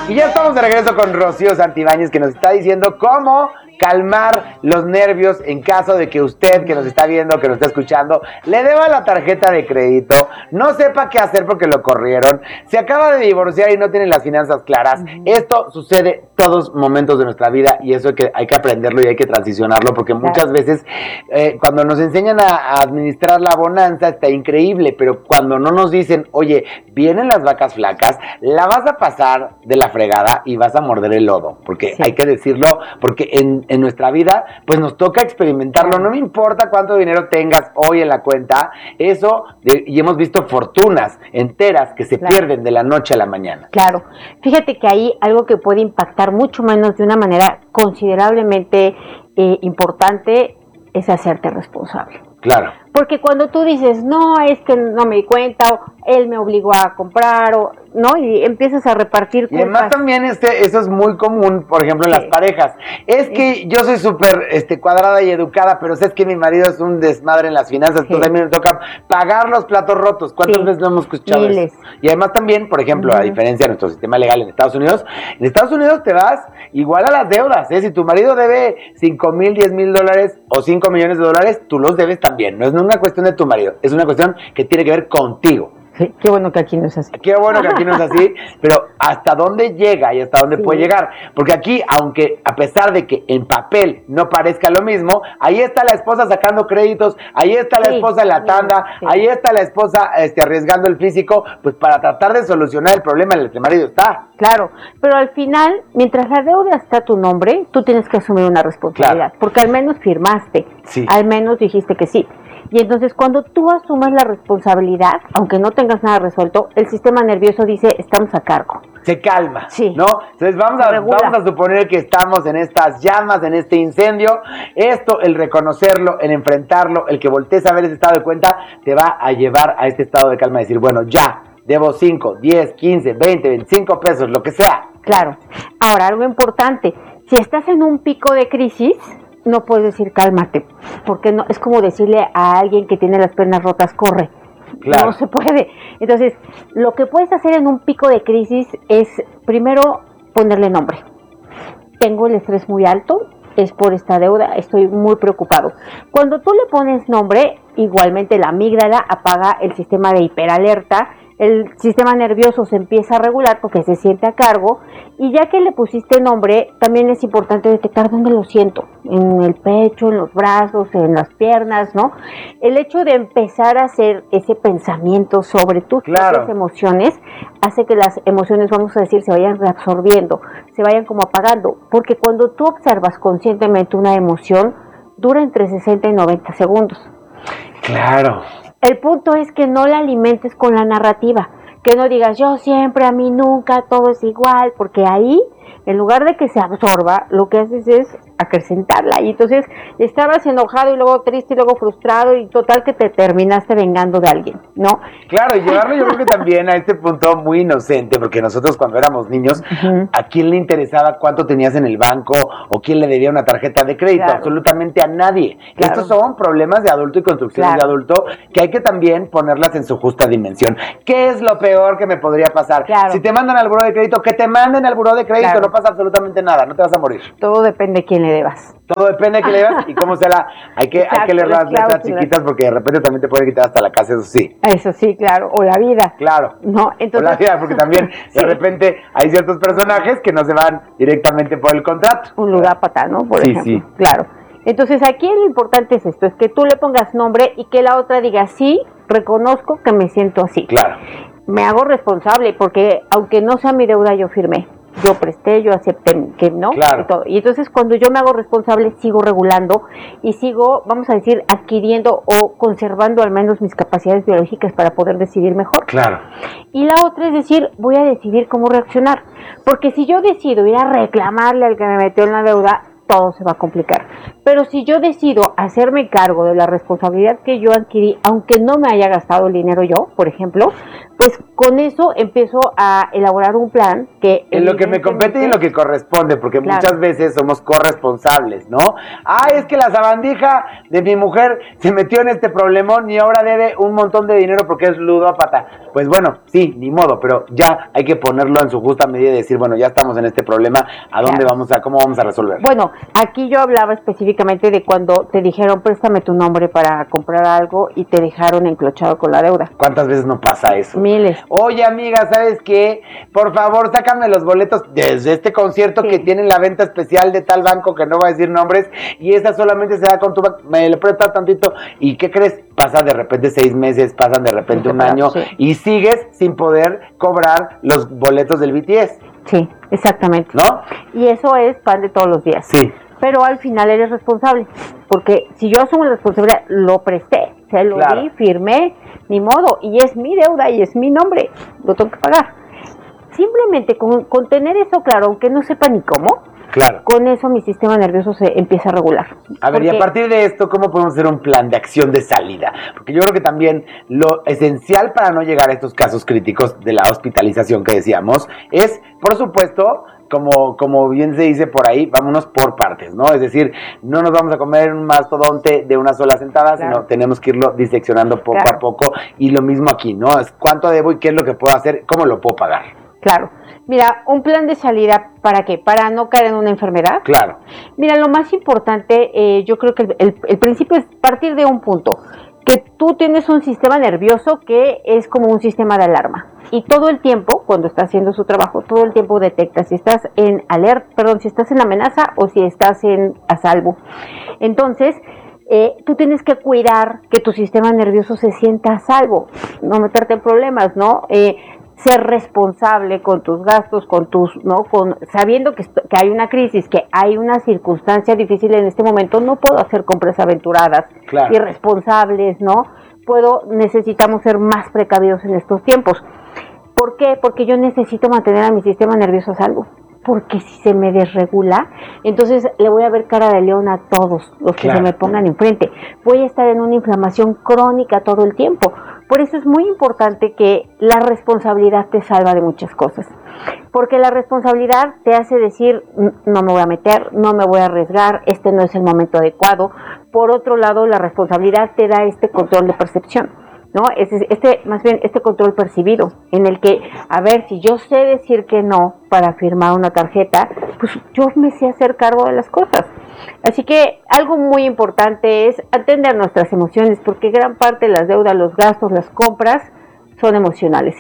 Y ya estamos de regreso con Rocío Santibáñez, que nos está diciendo cómo calmar los nervios en caso de que usted, que nos está viendo, que nos está escuchando, le deba la tarjeta de crédito, no sepa qué hacer porque lo corrieron, se acaba de divorciar y no tiene las finanzas claras. Esto sucede todos momentos de nuestra vida y eso hay que aprenderlo y hay que transicionarlo, porque muchas veces cuando nos enseñan a administrar la bonanza está increíble, pero cuando no nos dicen, oye, vienen las vacas flacas, la vas a pasar de la fregada y vas a morder el lodo, porque hay que decirlo, porque en nuestra vida, pues nos toca experimentarlo. No me importa cuánto dinero tengas hoy en la cuenta, y hemos visto fortunas enteras que se pierden de la noche a la mañana. Claro. Fíjate que ahí algo que puede impactar mucho menos de una manera considerablemente importante es hacerte responsable. Claro. Porque cuando tú dices, no, es que no me di cuenta, o él me obligó a comprar, o no, y empiezas a repartir culpas. Y además también eso es muy común, por ejemplo, en las parejas. Es que yo soy súper cuadrada y educada, pero sé que mi marido es un desmadre en las finanzas, entonces a mí me toca pagar los platos rotos. ¿Cuántas veces lo hemos escuchado? Miles. Eso? Y además también, por ejemplo, a diferencia de nuestro sistema legal en Estados Unidos te vas igual a las deudas, ¿eh? Si tu marido debe 5,000, 10,000 dólares o 5 millones de dólares, tú los debes también. No es una cuestión de tu marido, es una cuestión que tiene que ver contigo. Sí, qué bueno que aquí no es así. Qué bueno que aquí no es así, pero ¿hasta dónde llega y hasta dónde puede llegar? Porque aquí, aunque a pesar de que en papel no parezca lo mismo, ahí está la esposa sacando créditos, ahí está la esposa en la tanda, ahí está la esposa arriesgando el físico, pues para tratar de solucionar el problema en el que el marido está. Claro, pero al final, mientras la deuda está a tu nombre, tú tienes que asumir una responsabilidad, porque al menos firmaste, al menos dijiste que sí. Y entonces cuando tú asumas la responsabilidad, aunque no tengas nada resuelto, el sistema nervioso dice, estamos a cargo. Se calma, ¿no? Entonces vamos a suponer que estamos en estas llamas, en este incendio. Esto, el reconocerlo, el enfrentarlo, el que voltees a ver ese estado de cuenta, te va a llevar a este estado de calma, decir, bueno, ya, debo 5, 10, 15, 20, 25 pesos, lo que sea. Claro. Ahora, algo importante, si estás en un pico de crisis, no puedes decir cálmate, porque no es como decirle a alguien que tiene las piernas rotas, corre. Claro. No se puede. Entonces, lo que puedes hacer en un pico de crisis es, primero, ponerle nombre. Tengo el estrés muy alto, es por esta deuda, estoy muy preocupado. Cuando tú le pones nombre, igualmente la amígdala apaga el sistema de hiperalerta, el sistema nervioso se empieza a regular porque se siente a cargo, y ya que le pusiste nombre, también es importante detectar dónde lo siento, en el pecho, en los brazos, en las piernas, ¿no? El hecho de empezar a hacer ese pensamiento sobre tus propias emociones hace que las emociones, vamos a decir, se vayan reabsorbiendo, se vayan como apagando, porque cuando tú observas conscientemente una emoción, dura entre 60 y 90 segundos. Claro. El punto es que no la alimentes con la narrativa, que no digas yo siempre, a mí nunca, todo es igual, porque ahí, en lugar de que se absorba, lo que haces es acrecentarla, y entonces estabas enojado y luego triste y luego frustrado, y total que te terminaste vengando de alguien, ¿no? Claro, y llevarlo yo creo que también a este punto muy inocente, porque nosotros cuando éramos niños, ¿a quién le interesaba cuánto tenías en el banco o quién le debía una tarjeta de crédito? Absolutamente a nadie. Estos son problemas de adulto y construcciones de adulto que hay que también ponerlas en su justa dimensión. ¿Qué es lo peor que me podría pasar? Si te mandan al buró de crédito, que te manden al buró de crédito, no pasa absolutamente nada, no te vas a morir. Todo depende de quién le debas. Todo depende de quién le debas y cómo será. Hay que leer las letras chiquitas porque de repente también te pueden quitar hasta la casa, eso sí. Eso sí, claro. O la vida. Claro. No, entonces, o la vida, porque también de repente hay ciertos personajes que no se van directamente por el contrato. Un ludópata, ¿no? Por ejemplo. Sí. Claro. Entonces aquí lo importante es esto, es que tú le pongas nombre y que la otra diga, sí, reconozco que me siento así. Claro. Me hago responsable porque aunque no sea mi deuda, yo firmé. Yo presté, yo acepté que no, y todo. Y entonces cuando yo me hago responsable, sigo regulando y sigo, vamos a decir, adquiriendo o conservando al menos mis capacidades biológicas para poder decidir mejor. Claro. Y la otra es decir, voy a decidir cómo reaccionar. Porque si yo decido ir a reclamarle al que me metió en la deuda, todo se va a complicar. Pero si yo decido hacerme cargo de la responsabilidad que yo adquirí, aunque no me haya gastado el dinero yo, por ejemplo, pues con eso empiezo a elaborar un plan que... En lo que me compete y en lo que corresponde, porque muchas veces somos corresponsables, ¿no? Es que la sabandija de mi mujer se metió en este problemón y ahora debe un montón de dinero porque es ludópata. Pues bueno, sí, ni modo, pero ya hay que ponerlo en su justa medida y decir, bueno, ya estamos en este problema, ¿cómo vamos a resolver? Bueno, aquí yo hablaba específicamente de cuando te dijeron, préstame tu nombre para comprar algo y te dejaron enclochado con la deuda. ¿Cuántas veces no pasa eso? Miles. Oye, amiga, ¿sabes qué? Por favor, sácame los boletos desde este concierto que tienen la venta especial de tal banco que no voy a decir nombres y esa solamente se da con tu banco, me le prestas tantito y ¿qué crees? Pasan de repente 6 meses, pasan de repente un año y sigues sin poder cobrar los boletos del BTS. Sí, exactamente. ¿No? Y eso es pan de todos los días. Sí. Pero al final eres responsable, porque si yo asumo la responsabilidad, lo presté, se lo di, firmé, ni modo, y es mi deuda y es mi nombre, lo tengo que pagar. Simplemente con tener eso claro, aunque no sepa ni cómo, con eso mi sistema nervioso se empieza a regular. A ver, y a partir de esto, ¿cómo podemos hacer un plan de acción de salida? Porque yo creo que también lo esencial para no llegar a estos casos críticos de la hospitalización que decíamos es, por supuesto, como bien se dice por ahí, vámonos por partes, ¿no? Es decir, no nos vamos a comer un mastodonte de una sola sentada, sino tenemos que irlo diseccionando poco a poco. Y lo mismo aquí, ¿no? Es cuánto debo y qué es lo que puedo hacer, cómo lo puedo pagar. Claro. Mira, un plan de salida, ¿para qué? ¿Para no caer en una enfermedad? Claro. Mira, lo más importante, yo creo que el principio es partir de un punto, que tú tienes un sistema nervioso que es como un sistema de alarma. Y todo el tiempo, cuando está haciendo su trabajo, todo el tiempo detecta si estás en si estás en amenaza o si estás a salvo. Entonces, tú tienes que cuidar que tu sistema nervioso se sienta a salvo, no meterte en problemas, ¿no? Ser responsable con tus gastos, sabiendo que hay una crisis, que hay una circunstancia difícil en este momento, no puedo hacer compras aventuradas, irresponsables, ¿no? Necesitamos ser más precavidos en estos tiempos. ¿Por qué? Porque yo necesito mantener a mi sistema nervioso a salvo. Porque si se me desregula, entonces le voy a ver cara de león a todos los que se me pongan enfrente. Voy a estar en una inflamación crónica todo el tiempo. Por eso es muy importante que la responsabilidad te salva de muchas cosas. Porque la responsabilidad te hace decir, no me voy a meter, no me voy a arriesgar, este no es el momento adecuado. Por otro lado, la responsabilidad te da este control de percepción, ¿no? Este control percibido, en el que, a ver, si yo sé decir que no para firmar una tarjeta, pues yo me sé hacer cargo de las cosas. Así que algo muy importante es atender nuestras emociones, porque gran parte de las deudas, los gastos, las compras son emocionales.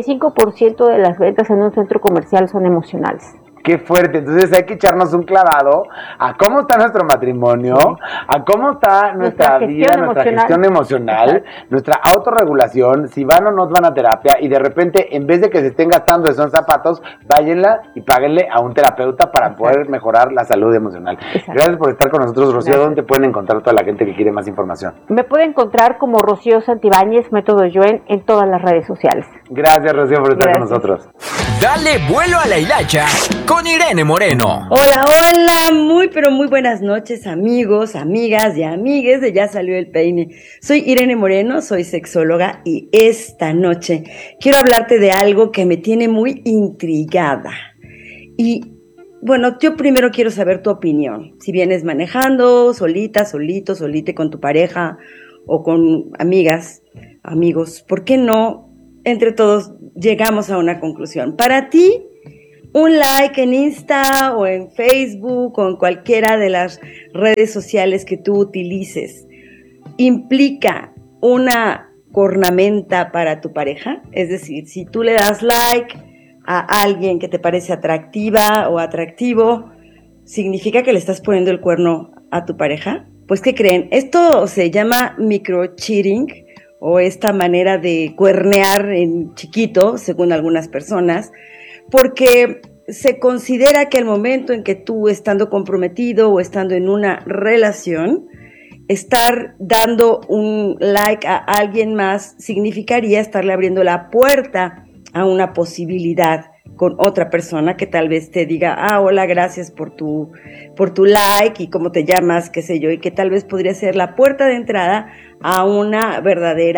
75% de las ventas en un centro comercial son emocionales. Qué fuerte, entonces hay que echarnos un clavado a cómo está nuestro matrimonio, a cómo está nuestra vida, nuestra gestión emocional, nuestra autorregulación, si van o no van a terapia y de repente en vez de que se estén gastando esos zapatos, váyanla y páguenle a un terapeuta para poder mejorar la salud emocional. Gracias por estar con nosotros, Rocío. ¿Dónde pueden encontrar toda la gente que quiere más información? Me pueden encontrar como Rocío Santibáñez, Método Yuen, en todas las redes sociales. Gracias, Rocío, por estar con nosotros. Dale vuelo a la hilacha con Irene Moreno. Hola, hola, muy pero muy buenas noches, amigos, amigas y amigues de Ya Salió el Peine. Soy Irene Moreno, soy sexóloga y esta noche quiero hablarte de algo que me tiene muy intrigada. Y bueno, yo primero quiero saber tu opinión. Si vienes manejando, solita, solito, solite con tu pareja o con amigas, amigos, ¿por qué no entre todos llegamos a una conclusión? Para ti, un like en Insta o en Facebook o en cualquiera de las redes sociales que tú utilices, ¿implica una cornamenta para tu pareja? Es decir, si tú le das like a alguien que te parece atractiva o atractivo, ¿significa que le estás poniendo el cuerno a tu pareja? Pues, ¿qué creen? Esto se llama microcheating, o esta manera de cuernear en chiquito, según algunas personas, porque se considera que el momento en que tú, estando comprometido o estando en una relación, estar dando un like a alguien más significaría estarle abriendo la puerta a una posibilidad con otra persona que tal vez te diga, hola, gracias por tu like y cómo te llamas, qué sé yo, y que tal vez podría ser la puerta de entrada a una verdadera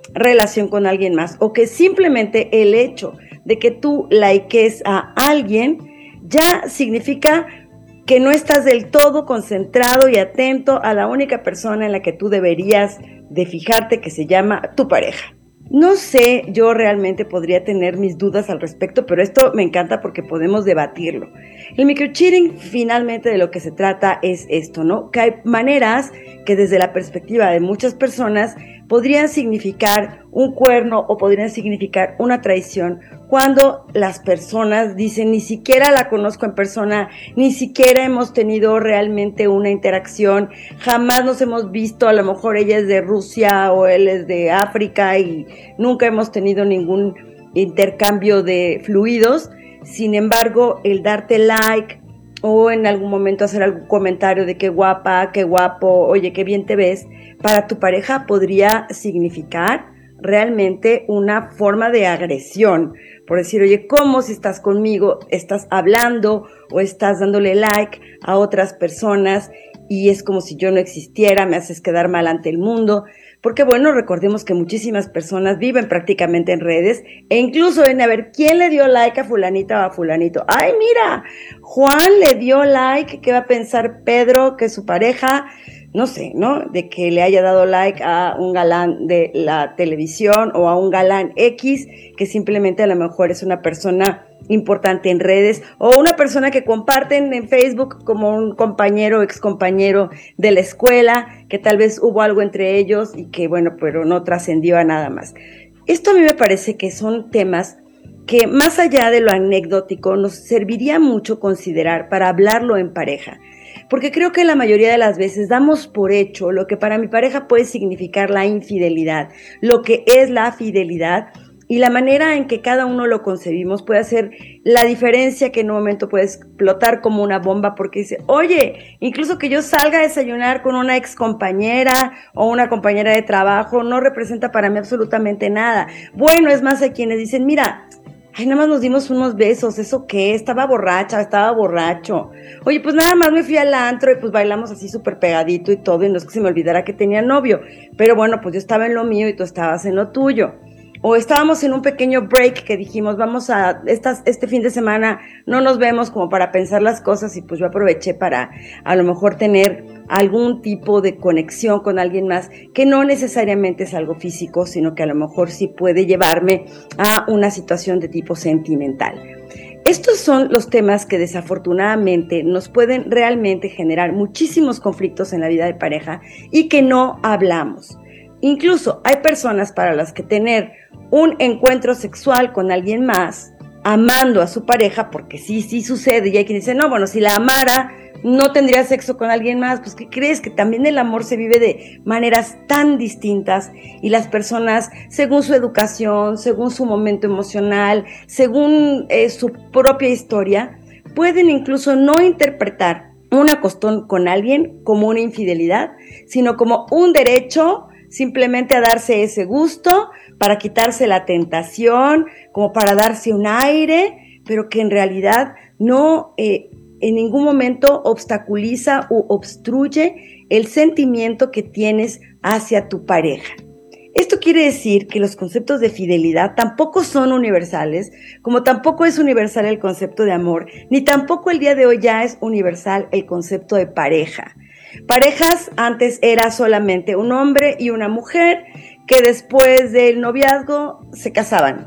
relación con alguien más, o que simplemente el hecho de que tú likees a alguien ya significa que no estás del todo concentrado y atento a la única persona en la que tú deberías de fijarte, que se llama tu pareja. No sé, yo realmente podría tener mis dudas al respecto, pero esto me encanta porque podemos debatirlo. El microcheating finalmente de lo que se trata es esto, ¿no? Que hay maneras que desde la perspectiva de muchas personas podrían significar un cuerno o podrían significar una traición cuando las personas dicen ni siquiera la conozco en persona, ni siquiera hemos tenido realmente una interacción, jamás nos hemos visto, a lo mejor ella es de Rusia o él es de África y nunca hemos tenido ningún intercambio de fluidos. Sin embargo, el darte like o en algún momento hacer algún comentario de qué guapa, qué guapo, oye, qué bien te ves, para tu pareja podría significar realmente una forma de agresión, por decir, oye, ¿cómo si estás conmigo, estás hablando o estás dándole like a otras personas y es como si yo no existiera, me haces quedar mal ante el mundo? Porque bueno, recordemos que muchísimas personas viven prácticamente en redes e incluso en a ver quién le dio like a fulanita o a fulanito. Ay, mira, Juan le dio like, ¿qué va a pensar Pedro que su pareja? No sé, ¿no? De que le haya dado like a un galán de la televisión o a un galán X que simplemente a lo mejor es una persona importante en redes o una persona que comparten en Facebook como un compañero o excompañero de la escuela, que tal vez hubo algo entre ellos y que bueno, pero no trascendió a nada más. Esto a mí me parece que son temas que más allá de lo anecdótico nos serviría mucho considerar para hablarlo en pareja. Porque creo que la mayoría de las veces damos por hecho lo que para mi pareja puede significar la infidelidad, lo que es la fidelidad y la manera en que cada uno lo concebimos puede hacer la diferencia que en un momento puede explotar como una bomba porque dice, oye, incluso que yo salga a desayunar con una ex compañera o una compañera de trabajo no representa para mí absolutamente nada. Bueno, es más, hay quienes dicen, mira, ay, nada más nos dimos unos besos, ¿eso qué? Estaba borracha, estaba borracho. Oye, pues nada más me fui al antro y pues bailamos así súper pegadito y todo, y no es que se me olvidara que tenía novio. Pero bueno, pues yo estaba en lo mío y tú estabas en lo tuyo. O estábamos en un pequeño break que dijimos, vamos a, este fin de semana no nos vemos como para pensar las cosas y pues yo aproveché para a lo mejor tener algún tipo de conexión con alguien más que no necesariamente es algo físico, sino que a lo mejor sí puede llevarme a una situación de tipo sentimental. Estos son los temas que desafortunadamente nos pueden realmente generar muchísimos conflictos en la vida de pareja y que no hablamos. Incluso hay personas para las que tener un encuentro sexual con alguien más, amando a su pareja, porque sí sucede, y hay quien dice, no, bueno, si la amara, no tendría sexo con alguien más, pues ¿qué crees? Que también el amor se vive de maneras tan distintas y las personas, según su educación, según su momento emocional, según su propia historia, pueden incluso no interpretar un acostón con alguien como una infidelidad, sino como un derecho simplemente a darse ese gusto, para quitarse la tentación, como para darse un aire, pero que en realidad no en ningún momento obstaculiza u obstruye el sentimiento que tienes hacia tu pareja. Esto quiere decir que los conceptos de fidelidad tampoco son universales, como tampoco es universal el concepto de amor, ni tampoco el día de hoy ya es universal el concepto de pareja. Parejas antes era solamente un hombre y una mujer que después del noviazgo se casaban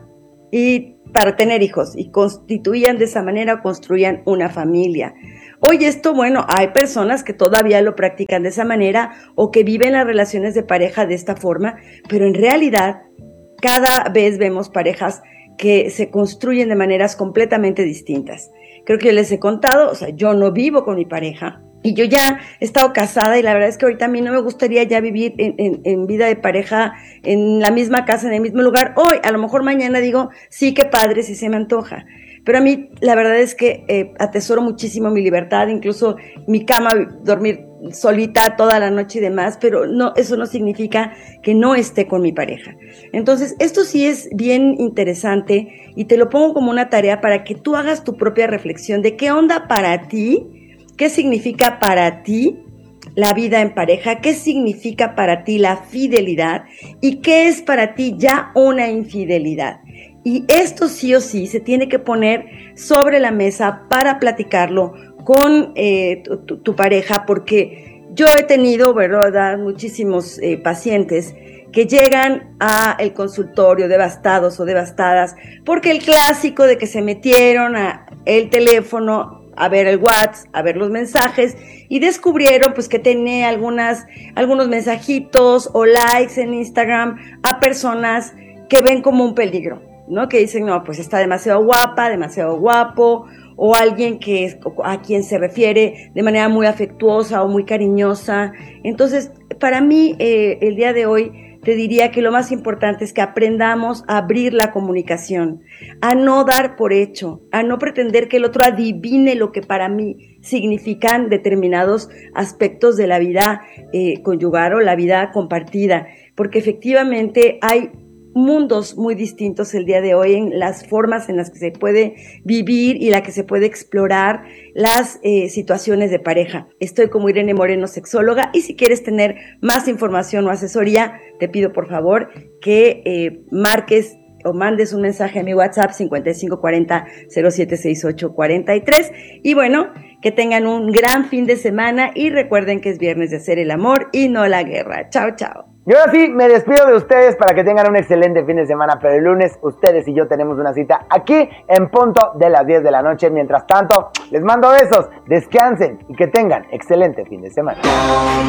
y para tener hijos y constituían de esa manera, construían una familia. Hoy esto, bueno, hay personas que todavía lo practican de esa manera o que viven las relaciones de pareja de esta forma, pero en realidad cada vez vemos parejas que se construyen de maneras completamente distintas. Creo que yo les he contado, o sea, yo no vivo con mi pareja. Y yo ya he estado casada y la verdad es que ahorita a mí no me gustaría ya vivir en vida de pareja en la misma casa, en el mismo lugar. Hoy, a lo mejor mañana digo, sí, qué padre, sí se me antoja. Pero a mí la verdad es que atesoro muchísimo mi libertad, incluso mi cama, dormir solita toda la noche y demás, pero no, eso no significa que no esté con mi pareja. Entonces, esto sí es bien interesante y te lo pongo como una tarea para que tú hagas tu propia reflexión de qué onda para ti. ¿Qué significa para ti la vida en pareja, qué significa para ti la fidelidad y qué es para ti ya una infidelidad. Y esto sí o sí se tiene que poner sobre la mesa para platicarlo con tu pareja, porque yo he tenido, ¿verdad?, muchísimos pacientes que llegan a el consultorio devastados o devastadas porque el clásico de que se metieron a el teléfono a ver el WhatsApp, a ver los mensajes y descubrieron pues que tenía algunos mensajitos o likes en Instagram a personas que ven como un peligro, ¿no? Que dicen, no, pues está demasiado guapa, demasiado guapo, o alguien a quien se refiere de manera muy afectuosa o muy cariñosa. Entonces, para mí, el día de hoy, te diría que lo más importante es que aprendamos a abrir la comunicación, a no dar por hecho, a no pretender que el otro adivine lo que para mí significan determinados aspectos de la vida conyugal o la vida compartida, porque efectivamente hay mundos muy distintos el día de hoy en las formas en las que se puede vivir y la que se puede explorar las situaciones de pareja. Estoy como Irene Moreno, sexóloga, y si quieres tener más información o asesoría, te pido por favor que marques o mandes un mensaje a mi WhatsApp 5540-076843. Y bueno, que tengan un gran fin de semana y recuerden que es viernes de hacer el amor y no la guerra. Chao, chao. Y ahora sí, me despido de ustedes para que tengan un excelente fin de semana, pero el lunes ustedes y yo tenemos una cita aquí en punto de las 10 de la noche. Mientras tanto, les mando besos, descansen y que tengan excelente fin de semana.